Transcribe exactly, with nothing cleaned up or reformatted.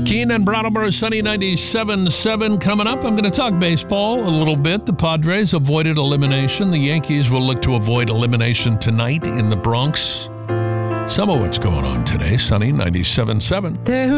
Keene and Brattleboro, sunny ninety-seven point seven coming up. I'm going to talk baseball a little bit. The Padres avoided elimination. The Yankees will look to avoid elimination tonight in the Bronx. Some of what's going on today, sunny ninety-seven point seven.